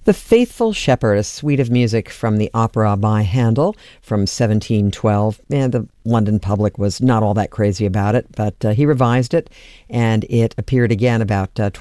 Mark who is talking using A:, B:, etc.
A: The Faithful Shepherd, a suite of music from the opera by Handel from 1712. And the London public was not all that crazy about it, but he revised it, and it appeared again about